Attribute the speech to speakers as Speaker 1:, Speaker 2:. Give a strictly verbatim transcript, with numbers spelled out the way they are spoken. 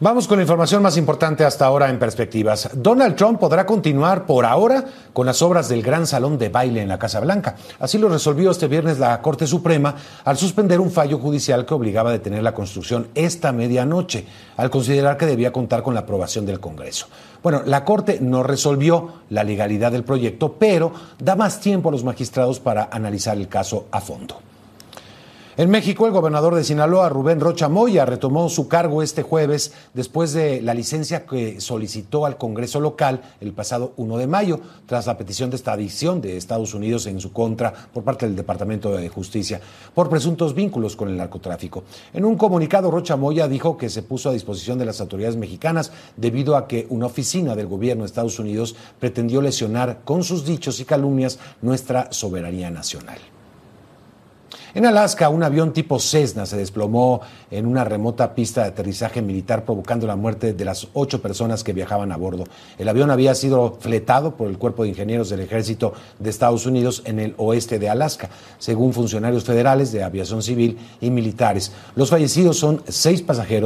Speaker 1: Vamos con la información más importante hasta ahora en Perspectivas. Donald Trump podrá continuar por ahora con las obras del Gran Salón de Baile en la Casa Blanca. Así lo resolvió este viernes la Corte Suprema al suspender un fallo judicial que obligaba a detener la construcción esta medianoche, al considerar que debía contar con la aprobación del Congreso. Bueno, la Corte no resolvió la legalidad del proyecto, pero da más tiempo a los magistrados para analizar el caso a fondo. En México, el gobernador de Sinaloa, Rubén Rocha Moya, retomó su cargo este jueves después de la licencia que solicitó al Congreso local el pasado primero de mayo, tras la petición de extradición de Estados Unidos en su contra por parte del Departamento de Justicia por presuntos vínculos con el narcotráfico. En un comunicado, Rocha Moya dijo que se puso a disposición de las autoridades mexicanas debido a que una oficina del gobierno de Estados Unidos pretendió lesionar con sus dichos y calumnias nuestra soberanía nacional. En Alaska, un avión tipo Cessna se desplomó en una remota pista de aterrizaje militar, provocando la muerte de las ocho personas que viajaban a bordo. El avión había sido fletado por el Cuerpo de Ingenieros del Ejército de Estados Unidos en el oeste de Alaska, según funcionarios federales de aviación civil y militares. Los fallecidos son seis pasajeros